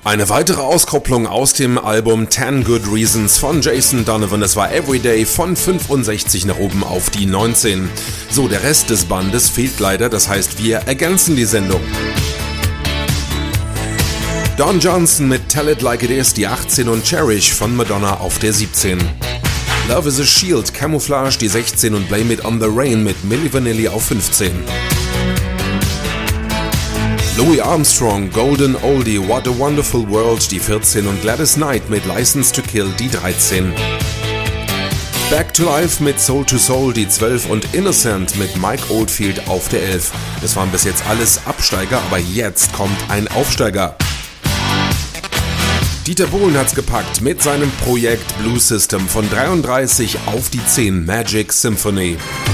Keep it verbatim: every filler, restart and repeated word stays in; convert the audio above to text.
Eine weitere Auskopplung aus dem Album ten Good Reasons von Jason Donovan, das war Everyday von fünfundsechzig nach oben auf die neunzehn. So, der Rest des Bandes fehlt leider, das heißt, wir ergänzen die Sendung. Don Johnson mit Tell It Like It Is, die achtzehn, und Cherish von Madonna auf der siebzehn. Love is a Shield, Camouflage, die sechzehn, und Blame It on the Rain mit Milli Vanilli auf fünfzehn. Louis Armstrong, Golden Oldie, What a Wonderful World, die vierzehn, und Gladys Knight mit License to Kill, die dreizehn. Back to Life mit Soul to Soul, die zwölf, und Innocent mit Mike Oldfield auf der elf. Das waren bis jetzt alles Absteiger, aber jetzt kommt ein Aufsteiger. Dieter Bohlen hat's gepackt mit seinem Projekt Blue System von dreiunddreißig auf die zehn, Magic Symphony.